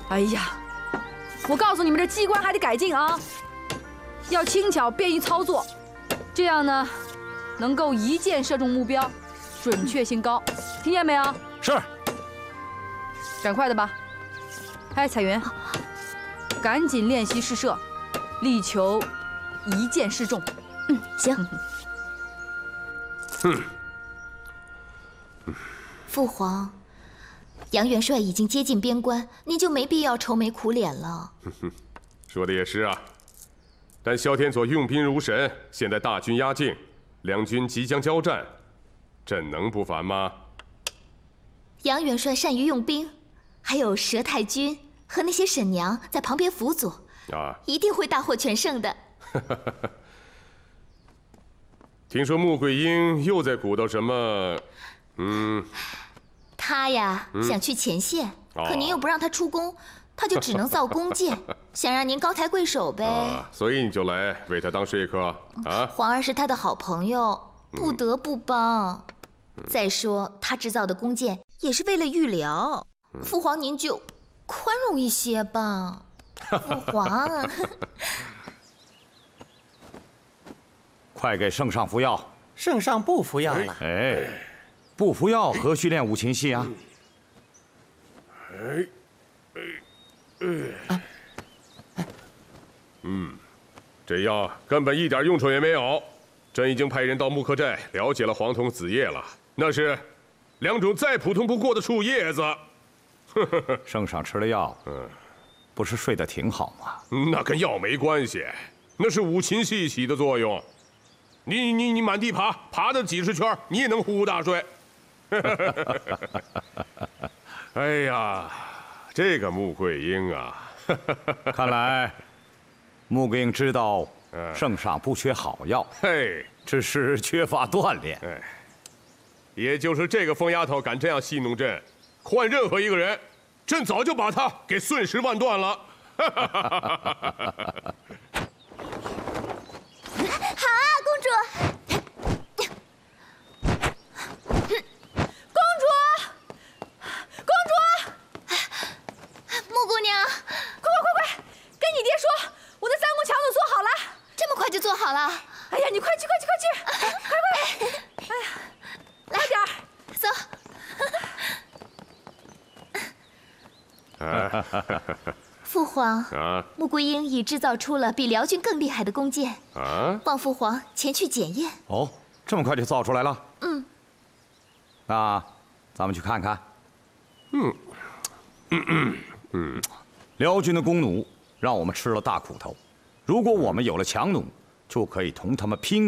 哎呀，我告诉你们，这机关还得改进啊，要轻巧便于操作，这样呢，能够一箭射中目标，准确性高，听见没有？ 是。 赶快的吧。哎，彩云，赶紧练习试射，力求一箭射中。 行。父皇，杨元帅已经接近边关，您就没必要愁眉苦脸了。 说的也是啊，但萧天所用兵如神，现在大军压境，两军即将交战，朕能不烦吗？ 杨元帅善于用兵，还有佘太君和那些婶娘在旁边辅佐，一定会大获全胜的。 听说穆桂英又在鼓捣什么？ 他呀，想去前线，可您又不让他出宫，他就只能造弓箭，想让您高抬贵手呗。 所以你就来为他当说客啊？ 皇儿是他的好朋友，不得不帮。再说他制造的弓箭也是为了御疗，父皇您就宽容一些吧。父皇， 快给圣上服药。 圣上不服药了。 哎，不服药何须练五禽戏啊？ 这药根本一点用处也没有。朕已经派人到木刻寨了解了黄铜子叶了，那是两种再普通不过的树叶子。 圣上吃了药，不是睡得挺好吗？ 那跟药没关系，那是五禽戏起的作用。你满地爬的几十圈，你也能呼呼大睡。哎呀，这个穆桂英啊， 看来穆桂英知道圣上不缺好药， 嘿， 只是缺乏锻炼。 哎，也就是这个疯丫头敢这样戏弄朕，换任何一个人，朕早就把她给碎尸万段了。 好啊，公主！穆姑娘， 快，跟你爹说，我的三宫墙都做好了。 这么快就做好了？ 哎呀，你快去！快！哎呀，来点儿， 走。父皇，穆桂英已制造出了比辽军更厉害的弓箭，望父皇前去检验。 哦，这么快就造出来了？那咱们去看看。辽军的弓弩让我们吃了大苦头，如果我们有了强弩，就可以同他们拼。